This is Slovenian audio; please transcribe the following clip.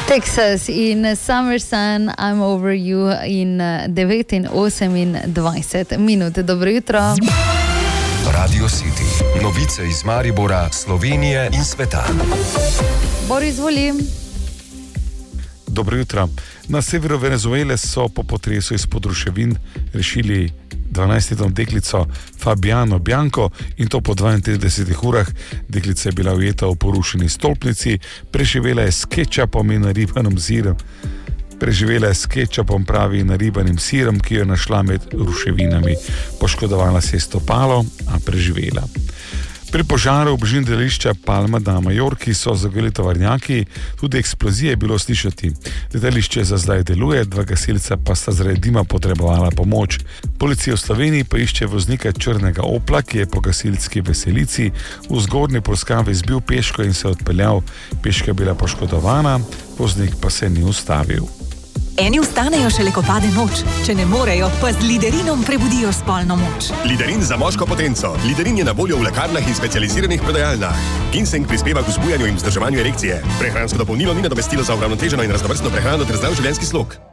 Texas in Summer Sun, I'm Over You in 9:28 minut. Dobro jutro. Radio City. Novice iz Maribora, Slovenije in sveta. Boris, izvoli. Dobro jutro. Na severu Venezuele so po potresu izpod ruševin rešili 12-letno deklico Fabiano Bianco in to po 32 urah. Deklica je bila ujeta v porušeni stolpnici, preživela je s kečapom in naribanim sirom. Preživela je s kečapom, pravi, naribanim sirom, ki jo je našla med ruševinami. Poškodovala se je stopalo, a preživela. Pri požaru v bližini letališča Palma de Mallorki so zagoreli tovornjaki, tudi eksplozije je bilo slišati. Letališče za zdaj deluje, 2 gasilca pa sta zaradi dima potrebovala pomoč. Policija v Sloveniji pa išče voznika črnega Opla, ki je po gasilski veselici v zgornji ploskavi zbil peško in se odpeljal. Peška je bila poškodovana, voznik pa se ni ustavil. Eni vstanejo šele, ko pade noč. Če ne morejo, pa z Liderinom prebudijo spolno moč. Liderin za moško potenco. Liderin je na voljo v lekarnah in specializiranih prodajalnah. Ginseng prispeva k vzbujanju in vzdrževanju erekcije. Prehransko dopolnilo ni nadomestilo za uravnoteženo in raznovrstno prehrano ter zdrav življenjski slog.